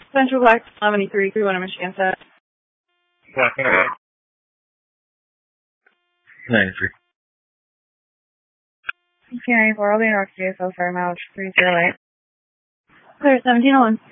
Central Black 73, 31 Michigan set. Black 93. Carrying 4, I'll be in Rock JSO, Fairmount 308. Clear 1701.